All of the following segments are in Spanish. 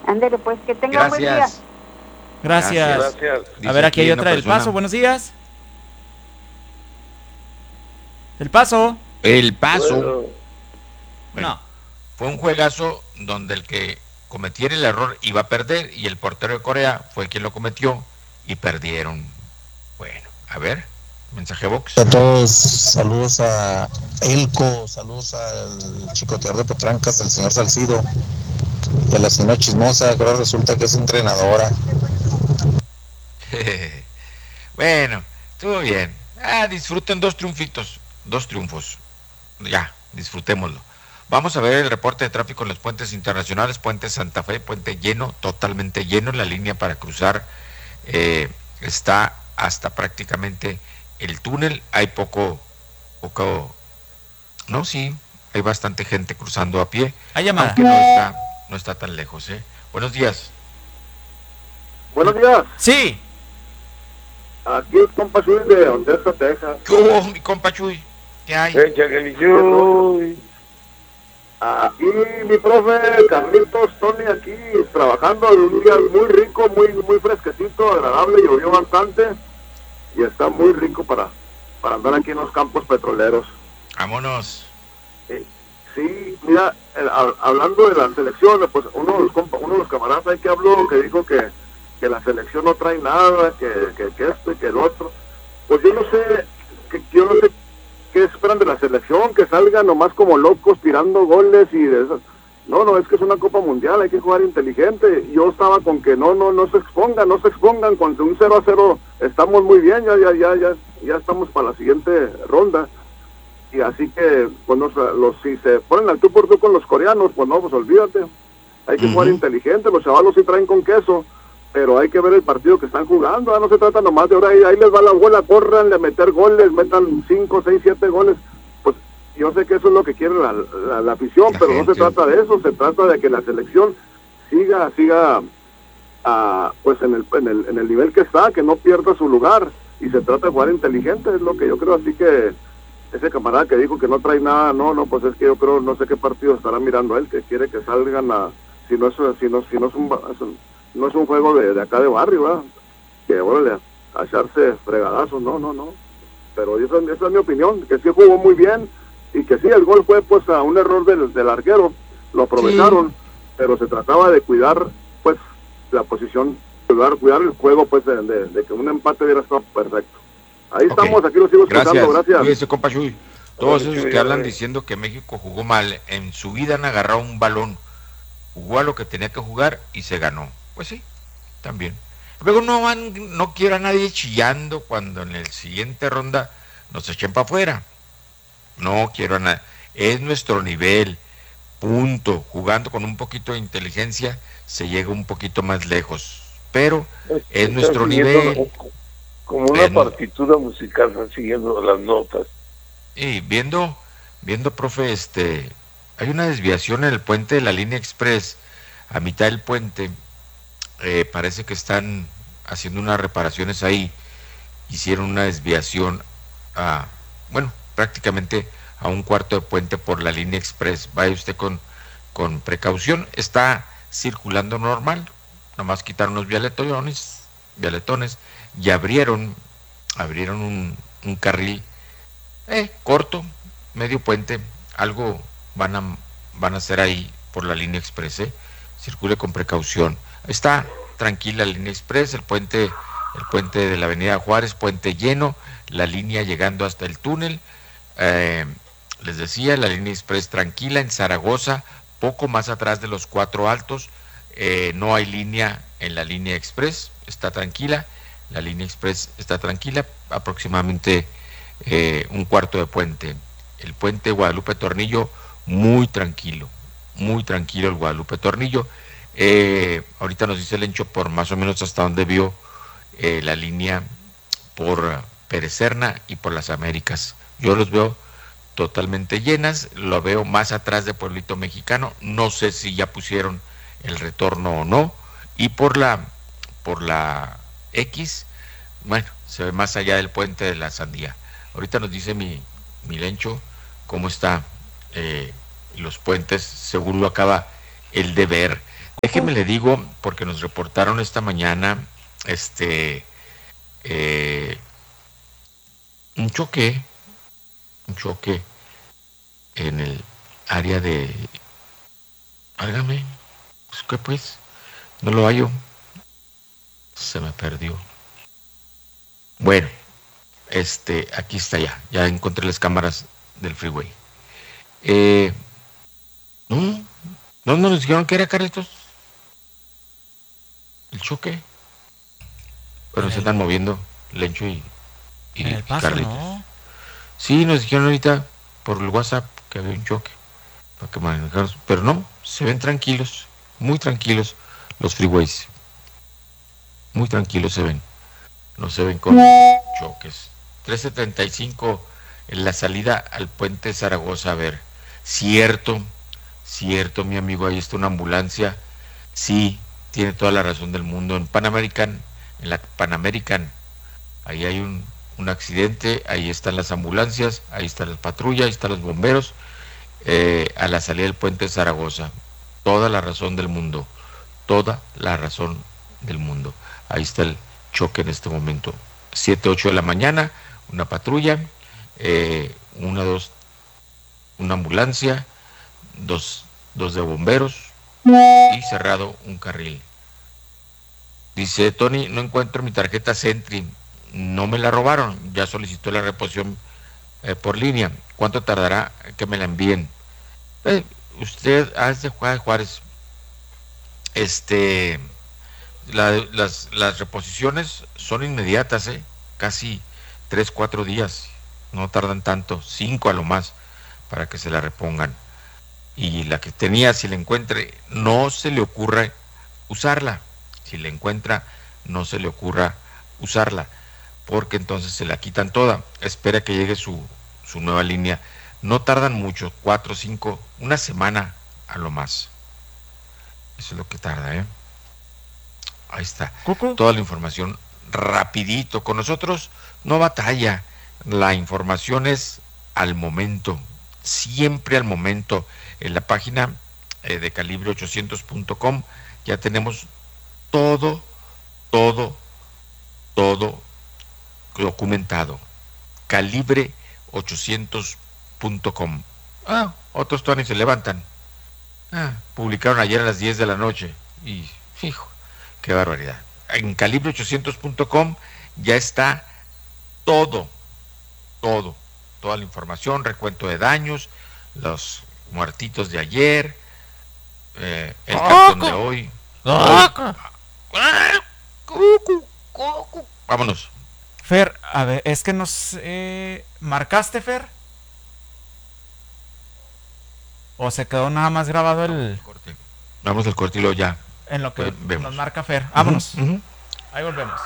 Ándele, pues, que tenga un buen día. Gracias. A ver, aquí hay otra del Paso. Buenos días. El Paso. El Paso. Bueno, no. Fue un juegazo donde el que cometiera el error iba a perder y el portero de Corea fue quien lo cometió y perdieron. Bueno, a ver, mensaje box. A todos, saludos a Elco, saludos al chicoteador de Potrancas, al señor Salcido y a la señora Chismosa, que ahora resulta que es entrenadora. Bueno, estuvo bien. Disfruten 2 triunfos. Ya, disfrutémoslo. Vamos a ver el reporte de tráfico en los puentes internacionales, puente Santa Fe, puente lleno, totalmente lleno, la línea para cruzar está hasta prácticamente el túnel, hay no, sí, hay bastante gente cruzando a pie, hay llamada. Aunque no está tan lejos, Buenos días. Buenos días. Sí. Aquí es compa Chuy de Odessa, Texas. ¿Cómo, mi compa Chuy? ¿Qué hay? Aquí mi profe Carlitos, Tony, aquí trabajando un día muy rico, muy fresquecito, agradable, llovió bastante y está muy rico para andar aquí en los campos petroleros. Vámonos. Sí, mira, hablando de la selección, pues uno de los camaradas ahí que habló, que dijo que la selección no trae nada, que esto y que el otro, pues yo no sé qué esperan de la selección, que salgan nomás como locos tirando goles y de esas. No, es que es una Copa Mundial, hay que jugar inteligente. Yo estaba con que no se expongan, con un 0-0 estamos muy bien, ya estamos para la siguiente ronda. Y así que, pues si se ponen al tú por tú con los coreanos, pues no, pues olvídate. Hay que jugar inteligente, los chavalos sí traen con queso, pero hay que ver el partido que están jugando, no se trata nomás de ahora, ahí les va la bola, corran, de meter goles, metan 5, 6, 7 goles. Pues yo sé que eso es lo que quiere la afición, pero no se trata de eso, se trata de que la selección siga pues en el nivel que está, que no pierda su lugar, y se trata de jugar inteligente, es lo que yo creo. Así que ese camarada que dijo que no trae nada, pues es que yo creo, no sé qué partido estará mirando él, que quiere que salgan si no es un juego de acá de barrio, ¿verdad? Que órale, a echarse fregadazos, no. Pero esa es mi opinión, que sí jugó muy bien, y que sí, el gol fue pues a un error del arquero, lo aprovecharon, sí. Pero se trataba de cuidar pues la posición, cuidar el juego, pues de que un empate hubiera estado perfecto. Ahí estamos, aquí lo sigo escuchando, gracias. Cuídese, compa Chuy. Todos esos que hablan diciendo que México jugó mal, en su vida han agarrado un balón, jugó a lo que tenía que jugar y se ganó. Pues sí, también. Luego no quiero a nadie chillando cuando en la siguiente ronda nos echen para afuera. No quiero a nadie. Es nuestro nivel, punto. Jugando con un poquito de inteligencia se llega un poquito más lejos. Pero es nuestro nivel. Como una partitura musical, están siguiendo las notas. Y viendo, profe, hay una desviación en el puente de la línea express, a mitad del puente. Parece que están haciendo unas reparaciones ahí, hicieron una desviación prácticamente a un cuarto de puente por la línea express. Vaya usted con precaución, está circulando normal, nomás quitaron los vialetones y abrieron un carril corto, medio puente, algo van a hacer ahí por la línea express, circule con precaución. Está tranquila la línea express, el puente de la avenida Juárez, puente lleno, la línea llegando hasta el túnel. Les decía, la línea express tranquila. En Zaragoza, poco más atrás de los 4 Altos, no hay línea en la línea express, está tranquila, la línea express está tranquila, aproximadamente un cuarto de puente. El puente Guadalupe Tornillo, muy tranquilo el Guadalupe Tornillo. Ahorita nos dice Lencho por más o menos hasta donde vio la línea por Perecerna y por las Américas. Yo los veo totalmente llenas, lo veo más atrás de Pueblito Mexicano, no sé si ya pusieron el retorno o no, y por la X, bueno, se ve más allá del puente de la Sandía. Ahorita nos dice mi Lencho cómo está los puentes, según lo acaba el de ver. Déjeme le digo, porque nos reportaron esta mañana, un choque en el área de... Hágame, pues, ¿qué pues? No lo hallo. Se me perdió. Bueno, aquí está ya encontré las cámaras del freeway. No nos dijeron que era, Carlitos, el choque. Pero se están moviendo Lencho y El Paso, Carlitos. ¿no? Sí, nos dijeron ahorita por el WhatsApp que había un choque para que manejaran, pero no, se ven tranquilos, muy tranquilos los freeways. Muy tranquilos se ven. No se ven con choques. 375 en la salida al puente Zaragoza. A ver, cierto, mi amigo, ahí está una ambulancia. Sí, tiene toda la razón del mundo. En la Panamerican, ahí hay un accidente, ahí están las ambulancias, ahí está la patrulla, ahí están los bomberos, a la salida del puente Zaragoza. Toda la razón del mundo, toda la razón del mundo. Ahí está el choque en este momento. 7, 8 de la mañana, una patrulla, una ambulancia, dos de bomberos y cerrado un carril. Dice Tony, no encuentro mi tarjeta Sentry, no me la robaron, ya solicitó la reposición por línea. ¿Cuánto tardará que me la envíen? Usted hace Juárez, las reposiciones son inmediatas, casi 3, 4 días, no tardan tanto, 5 a lo más, para que se la repongan. Y la que tenía, si la encuentre, no se le ocurra usarla. Si la encuentra, no se le ocurra usarla, porque entonces se la quitan toda. Espera que llegue su nueva línea. No tardan mucho, 4, 5, una semana a lo más. Eso es lo que tarda, Ahí está. Cucu. Toda la información rapidito. Con nosotros no batalla. La información es al momento. Siempre al momento. En la página de calibre800.com ya tenemos todo documentado. Calibre800.com. Otros todavía se levantan. Publicaron ayer a las 10 de la noche. Y, fijo, qué barbaridad. En calibre800.com ya está toda la información, recuento de daños, los muertitos de ayer, el cartón de hoy. Vámonos. Fer, a ver, es que nos... ¿marcaste, Fer? ¿O se quedó nada más grabado Vamos al corte y luego ya. en lo que vemos. nos marca Fer? Vámonos. Uh-huh. Ahí volvemos.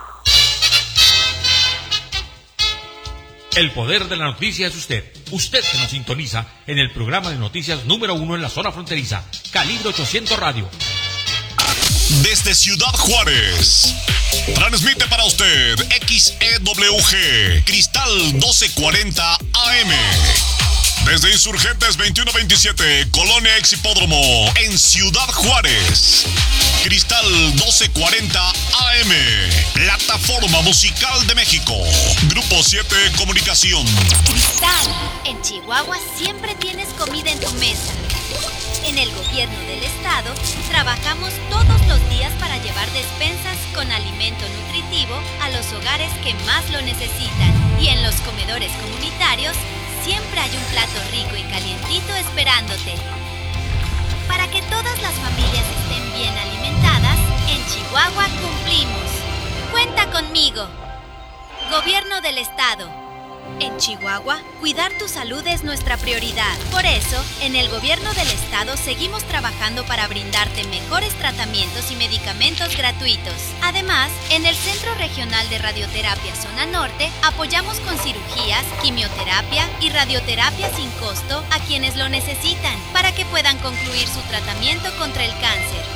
El poder de la noticia es usted. Usted que nos sintoniza en el programa de noticias número 1 en la zona fronteriza, Calibre 800 Radio. Desde Ciudad Juárez, transmite para usted XEWG, Cristal 1240 AM. Desde Insurgentes 2127, Colonia Ex Hipódromo, en Ciudad Juárez. Cristal 1240 AM, Plataforma Musical de México. Grupo 7 Comunicación. Cristal, en Chihuahua siempre tienes comida en tu mesa. En el gobierno del estado, trabajamos todos los días para llevar despensas con alimento nutritivo a los hogares que más lo necesitan. Y en los comedores comunitarios, siempre hay un plato rico y calientito esperándote. Para que todas las familias estén bien alimentadas, en Chihuahua cumplimos. Cuenta conmigo. Gobierno del Estado. En Chihuahua, cuidar tu salud es nuestra prioridad. Por eso, en el Gobierno del Estado seguimos trabajando para brindarte mejores tratamientos y medicamentos gratuitos. Además, en el Centro Regional de Radioterapia Zona Norte, apoyamos con cirugías, quimioterapia y radioterapia sin costo a quienes lo necesitan, para que puedan concluir su tratamiento contra el cáncer.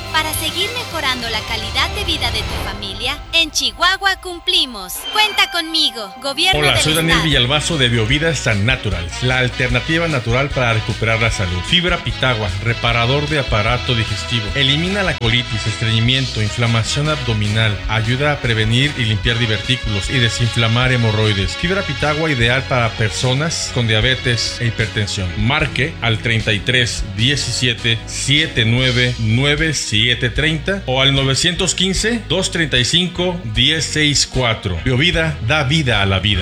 Para seguir mejorando la calidad de vida de tu familia, en Chihuahua cumplimos. Cuenta conmigo, Gobierno del Hola, soy Daniel Estado. Villalbazo de Biovida San Natural, la alternativa natural para recuperar la salud. Fibra Pitagua, reparador de aparato digestivo. Elimina la colitis, estreñimiento, inflamación abdominal. Ayuda a prevenir y limpiar divertículos y desinflamar hemorroides. Fibra Pitagua ideal para personas con diabetes e hipertensión. Marque al 33 17 79 9730 o al 915 235 1064. Biovida da vida a la vida.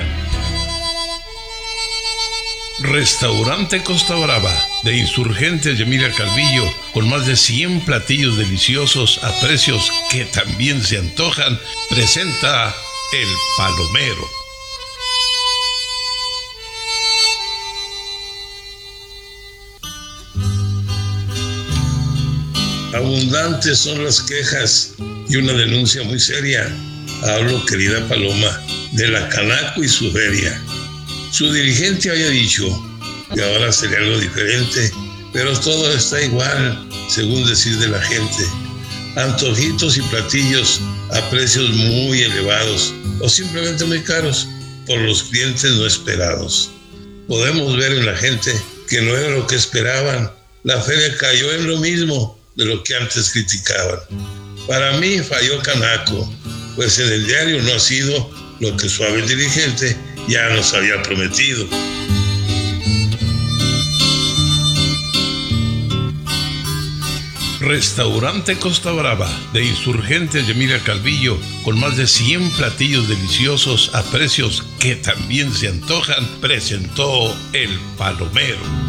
Restaurante Costa Brava, de Insurgentes de Emilia Calvillo, con más de 100 platillos deliciosos a precios que también se antojan, presenta El Palomero. Abundantes son las quejas y una denuncia muy seria. Hablo, querida Paloma, de la Canaco y su feria. Su dirigente había dicho que ahora sería algo diferente, pero todo está igual, según decir de la gente. Antojitos y platillos a precios muy elevados o simplemente muy caros por los clientes no esperados. Podemos ver en la gente que no era lo que esperaban. La feria cayó en lo mismo de lo que antes criticaban. Para mí falló Canaco, pues en el diario no ha sido lo que su hábil dirigente ya nos había prometido. Restaurante Costa Brava, de Insurgentes de Emilia Calvillo, con más de 100 platillos deliciosos a precios que también se antojan, presentó El Palomero.